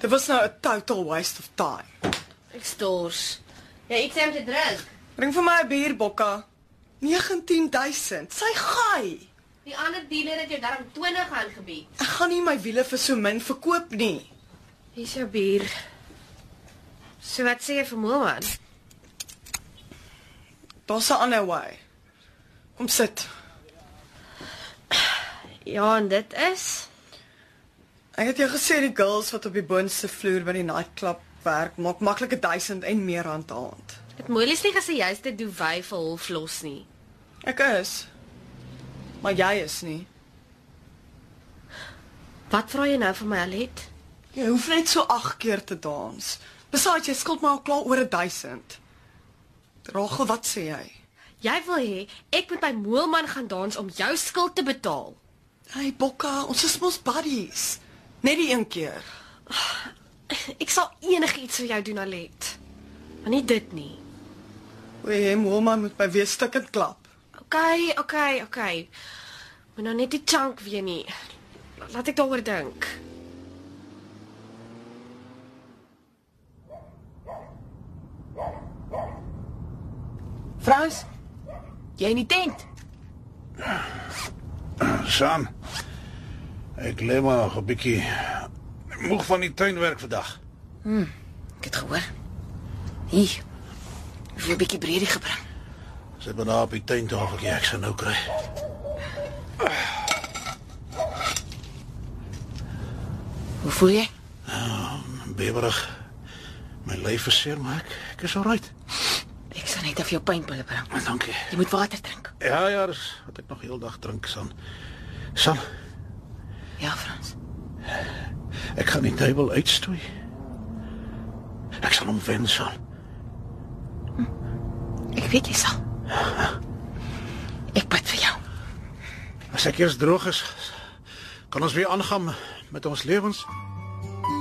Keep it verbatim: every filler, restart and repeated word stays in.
Dit was nou 'n total waste of time. Ek stors. Ja, iets om te drink. Bring vir my 'n bier, Bokka. negentien duisend. Sy gaai. Die ander dealer het jou daarom twintig aangebied. Ek gaan nie my wiele vir so min verkoop nie. Hier is jou bier. So wat sê jy vir Moelman? Daar's 'n ander way. Kom sit. Ja, en dit is? Ek het jou gesê die girls wat op die boonste vloer by die nightclub werk, maak maklike duisend en meer rand 'n aand. Het Moelies nie gesê jy's te duwy vir half los nie. Ek is. Maar jy is nie. Wat vra jy nou vir my, Alet? Jy hoef net so agt keer te dans. Besides, jy skuld my al klaar oor 'n duisend. Rachel, wat sê jy? Jy wil hê ek moet by Moelman gaan dans om jou skuld te betaal. Hey Bokka, ons is mos buddies. Net die een keer. Ek sal enigiets vir jou doen, Alet. Maar nie dit nie. Oei, Moelman moet my weer stukkend klap. Okay, okay, okay. Moet nou net die chunk weer nie. Laat ek daaroor dink. Frans, jy in die tent? Sam, ek lê maar nog 'n bietjie moeg van die tuinwerk vandag. Hm, ek het gehoor. Hier, ek het 'n bietjie breedie gebring. Sit maar daar op die tuintafeltjie, ek sal nou kry. Hoe voel jy? Uh, bewerig. My lyf is seer, maar ek, ek is alright. Ek sal net vir jou pynpille bring. Oh, dankie. Jy moet water drink. Ja, ja, dis wat ek nog heel dag drink, San. San, Ja, Frans. ek gaan die duiwel uitstoei. Ek sal hom wen, San. Ek weet jy sal. Ek bid vir jou. As ek eers droog is, kan ons weer aangaan met ons lewens.